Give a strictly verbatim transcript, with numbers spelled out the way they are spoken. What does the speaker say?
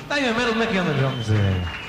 Tá aí, Melo, como é que anda, João José?